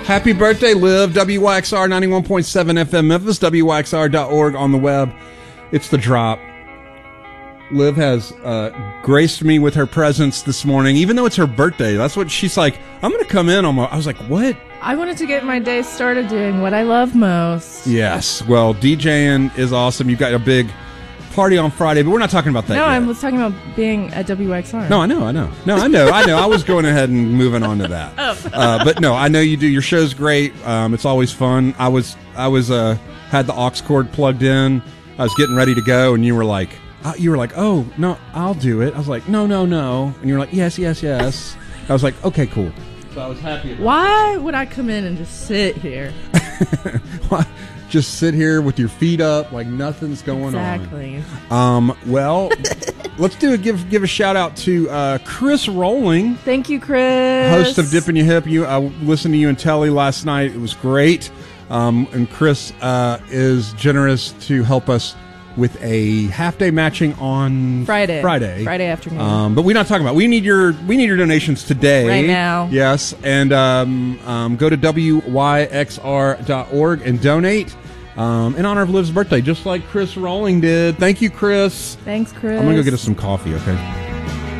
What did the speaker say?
Happy birthday, Liv. WYXR 91.7 FM Memphis, WYXR.org on the web. It's the drop. Liv has graced me with her presence this morning, even though it's her birthday. That's what she's like, I'm going to come in on my... I was like, what? I wanted to get my day started doing what I love most. Yes. Well, DJing is awesome. You've got a big party on Friday, but we're not talking about that No, yet. I was talking about being at WXR. No, I know. No, I know. I was going ahead and moving on to that. But no, I know you do. Your show's great. It's always fun. I was had the aux cord plugged in. I was getting ready to go, and you were like, oh no, I'll do it. I was like, no, and you were like, yes. I was like, okay, cool. So I was happy. Why would I come in and just sit here? Just sit here with your feet up like nothing's going on. Exactly. Well, let's give a shout out to Chris Rolling. Thank you, Chris. Host of Dippin' Your Hip. I listened to you and Telly last night. It was great. And Chris is generous to help us with a half-day matching on Friday afternoon. But we're not talking about. We need your donations today, right now. Yes, and go to wyxr.org and donate in honor of Liv's birthday, just like Chris Rolling did. Thank you, Chris. Thanks, Chris. I'm gonna go get us some coffee. Okay.